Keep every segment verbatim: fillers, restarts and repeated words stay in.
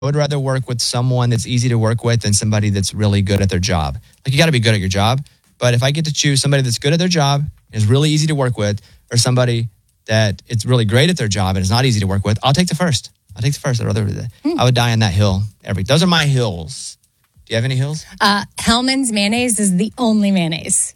would rather work with someone that's easy to work with than somebody that's really good at their job. Like, you got to be good at your job. But if I get to choose somebody that's good at their job, is really easy to work with, or somebody that it's really great at their job and is not easy to work with, I'll take the first. I'll take the first. I'd rather, hmm. I would die on that hill. Every Those are my hills. Do you have any hills? Uh, Hellman's mayonnaise is the only mayonnaise.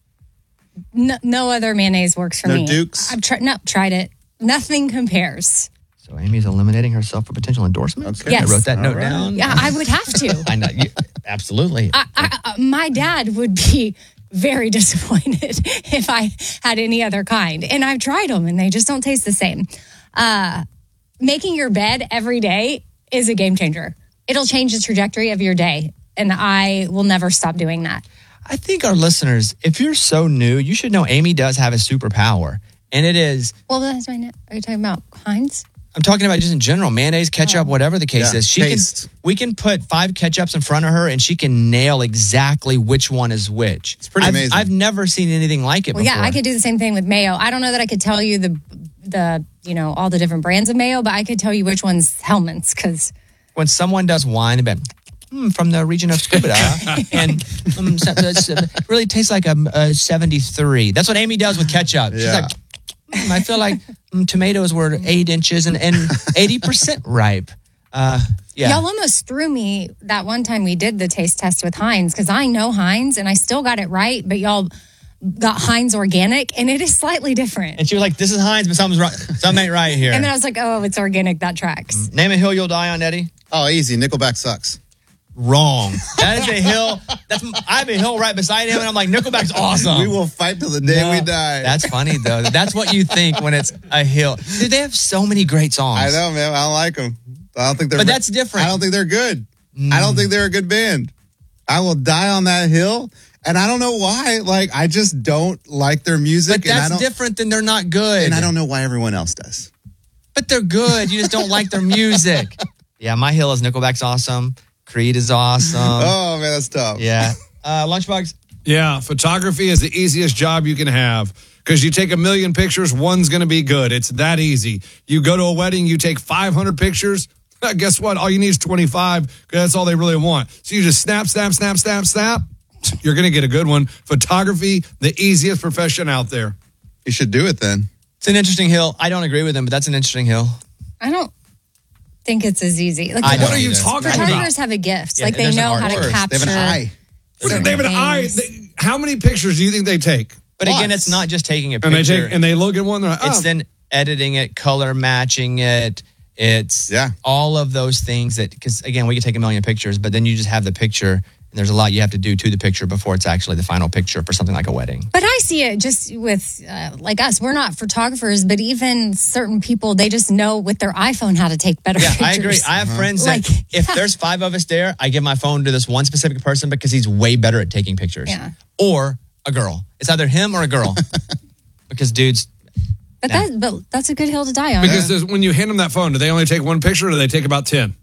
No, no other mayonnaise works for no me. No Dukes? I've tried. No, tried it. Nothing compares. So Amy's eliminating herself for potential endorsements? Okay. Yes. I wrote that All note right. down. Yeah, I would have to. I know. You, absolutely. I, I, uh, my dad would be very disappointed if I had any other kind. And I've tried them, and they just don't taste the same. Uh, making your bed every day is a game changer. It'll change the trajectory of your day, and I will never stop doing that. I think our listeners, if you're so new, you should know Amy does have a superpower, and it is... Well, that's my... Are you talking about Heinz? I'm talking about just in general, mayonnaise, ketchup, oh. whatever the case yeah, is. She taste. can, we can put five ketchups in front of her, and she can nail exactly which one is which. It's pretty I've, amazing. I've never seen anything like it well, before. Yeah, I could do the same thing with mayo. I don't know that I could tell you the, the you know, all the different brands of mayo, but I could tell you which one's Hellman's, because... When someone does wine, they'll be mm, from the region of Scuba, and um, it really tastes like a, a seventy-three. That's what Amy does with ketchup. She's yeah. like, mm, I feel like mm, tomatoes were eight inches and, and eighty percent ripe. Uh, yeah. Y'all almost threw me that one time we did the taste test with Heinz, because I know Heinz and I still got it right, but y'all got Heinz organic, and it is slightly different. And she was like, this is Heinz, but something's wrong. Something ain't right here. And then I was like, oh, it's organic. That tracks. Name a hill you'll die on, Eddie. Oh, easy. Nickelback sucks. Wrong. That is a hill. That's I have a hill right beside him, and I'm like, Nickelback's awesome. We will fight till the day No, we die. That's funny, though. That's what you think when it's a hill. Dude, they have so many great songs. I know, man. I don't like them. I don't think they're. But that's different. I don't think they're good. Mm. I don't think they're a good band. I will die on that hill, and I don't know why. Like, I just don't like their music. But and I that's don't, different than they're not good. And I don't know why everyone else does. But they're good. You just don't like their music. Yeah, my hill is Nickelback's awesome. Creed is awesome. Oh, man, that's tough. Yeah. Uh, Lunchbox? Yeah, photography is the easiest job you can have because you take a million pictures, one's going to be good. It's that easy. You go to a wedding, you take five hundred pictures. Guess what? All you need is twenty-five because that's all they really want. So you just snap, snap, snap, snap, snap. You're going to get a good one. Photography, the easiest profession out there. You should do it then. It's an interesting hill. I don't agree with him, but that's an interesting hill. I don't think it's as easy. Like, I What don't are you either. talking about? photographers have a gift. Yeah, like, they there's an know art how to first. capture. They have an eye. What do they have an eye? They, how many pictures do you think they take? But again, Lots. it's not just taking a And they picture. take and they look at one. They're like, oh. It's then editing it, color matching it. It's Yeah. all of those things that, because again, we could take a million pictures, but then you just have the picture, and there's a lot you have to do to the picture before it's actually the final picture for something like a wedding. But I see it just with, uh, like us, we're not photographers, but even certain people, they just know with their iPhone how to take better Yeah, pictures. I agree. I have friends that Like, if there's five of us there, I give my phone to this one specific person because he's way better at taking pictures. Yeah. Or a girl. It's either him or a girl. Because dudes, But, that, but that's a good hill to die on. Because there's- when you hand them that phone, do they only take one picture or do they take about ten?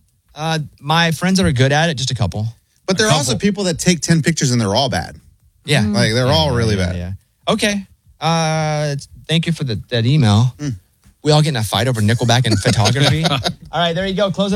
uh, my friends that are good at it, just a couple. But there A are also couple. people that take ten pictures and they're all bad. Yeah. Like, they're Yeah, all yeah, really yeah, bad. Yeah. Okay. Uh, thank you for the, that email. We all get in a fight over Nickelback and photography. All right, there you go. Close it.